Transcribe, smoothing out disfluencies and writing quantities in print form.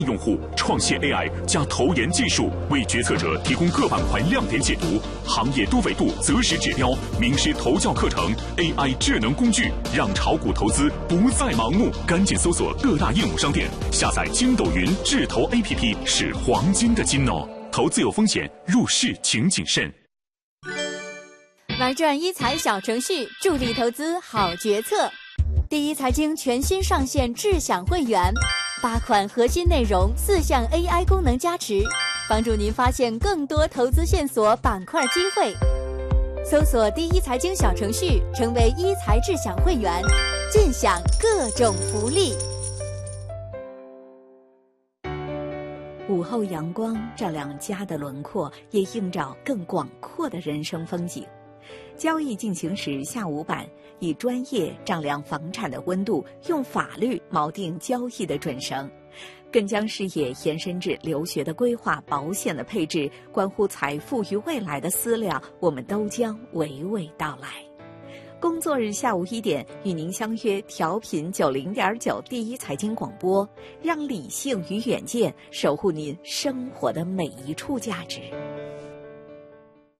用户创现 AI 加投研技术，为决策者提供各板块亮点解读，行业多维度择时指标，名师投教课程 ，AI 智能工具，让炒股投资不再盲目。赶紧搜索各大应用商店，下载筋斗云智投 APP， 是黄金的金哦。投资有风险，入市请谨慎。 玩转一财小程序，助力投资好决策。第一财经全新上线智享会员，8款核心内容，4项 AI 功能加持，帮助您发现更多投资线索、板块机会。搜索第一财经小程序，成为一财智享会员，尽享各种福利。 午后阳光照亮家的轮廓，也映照更广阔的人生风景。交易进行时下午版，以专业丈量房产的温度，用法律锚定交易的准绳，更将视野延伸至留学的规划、保险的配置，关乎财富与未来的思量，我们都将娓娓道来。工作日下午1点，与您相约调频90.9第一财经广播，让理性与远见守护您生活的每一处价值。